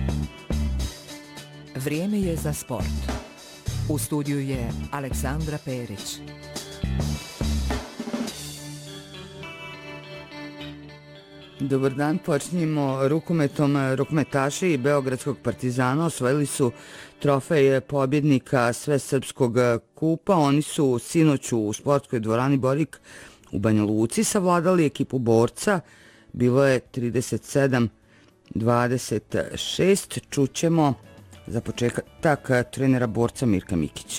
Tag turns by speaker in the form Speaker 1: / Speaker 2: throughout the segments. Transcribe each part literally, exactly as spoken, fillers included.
Speaker 1: Vrijeme je za sport. U studiju je Aleksandra Perić.
Speaker 2: Dobar dan, počinjemo rukometom. Rukometaši Beogradskog Partizana osvojili su trofej pobjednika Svesrpskog kupa. Oni su sinoć u sportskoj dvorani Borik u Banja Luci savladali ekipu Borca. Bilo je trideset sedam dvadeset šest. Čućemo za početak trenera Borca Mirka Mikića.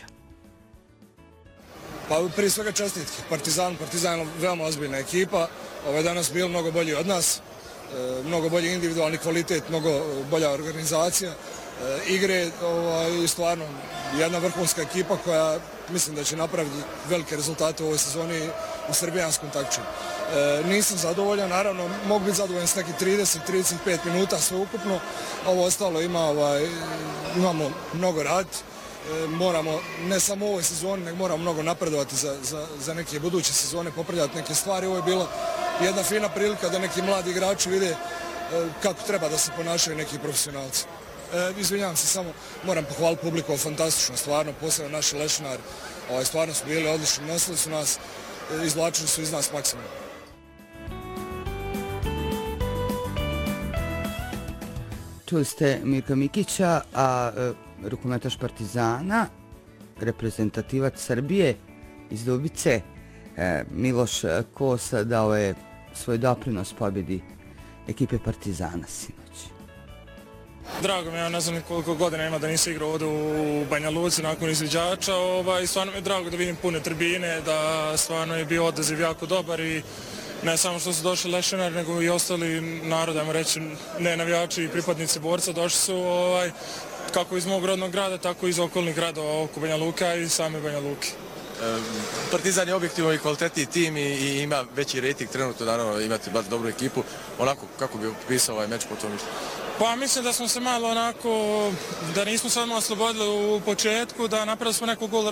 Speaker 3: Pa prije svega čestitke Partizan. Partizan je veoma ozbiljna ekipa. Ovo je danas bilo mnogo bolji od nas. E, mnogo bolji individualni kvalitet, mnogo bolja organizacija e, igre. Ovaj, stvarno jedna vrhunska ekipa koja mislim da će napraviti velike rezultate u ovoj sezoni u srbijanskom takmičenju. E, nisam zadovoljan, naravno mogu biti zadovoljan s nekih trideset do trideset pet minuta sve ukupno. Ovo ostalo ima, ovaj, imamo mnogo rad. E, moramo ne samo u ovoj sezoni, nego moramo mnogo napredovati za, za, za neke buduće sezone, popravljati neke stvari. Ovo je bila jedna fina prilika da neki mladi igrači vide e, kako treba da se ponašaju neki profesionalci. E, izvinjavam se, samo moram pohvaliti publiku, fantastično, stvarno, posebno naši lešinari. Ovaj, stvarno su bili odlični, nosili su nas, e, izvlačili su iz nas maksimum.
Speaker 2: Čuli ste Mirka Mikića, a e, rukometaš Partizana, reprezentativac Srbije iz Dubice, e, Miloš Kos dao je svoj doprinos pobjedi ekipe Partizana sinoć.
Speaker 4: Drago mi je, ja ne znam koliko godina ima da nisam igrao ovdje u Banja Luci nakon izviđača. Ovaj, stvarno mi je drago da vidim pune tribine, da stvarno je bio odaziv jako dobar i ne samo što su došli lešinari, nego i ostali narod, ajmo reći, ne navijači i pripadnici Borca, došli su ovaj, kako iz mog rodnog grada, tako i iz okolnih gradova oko Banja Luka i same Banja Luke.
Speaker 5: Partizan je objektivno i kvalitetniji tim i, i ima veći rejting trenutno, naravno imate baš dobru ekipu. Onako, kako bi opisao ovaj meč po tom mišlju?
Speaker 4: Pa mislim da smo se malo onako, da nismo samo oslobodili u početku, da napravili smo neku gol